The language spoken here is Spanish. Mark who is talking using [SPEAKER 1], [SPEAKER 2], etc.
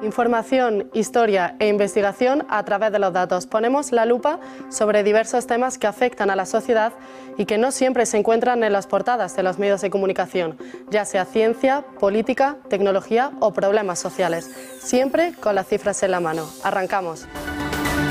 [SPEAKER 1] Información, historia e investigación a través de los datos. Ponemos la lupa sobre diversos temas que afectan a la sociedad y que no siempre se encuentran en las portadas de los medios de comunicación, ya sea ciencia, política, tecnología o problemas sociales, siempre con las cifras en la mano. Arrancamos.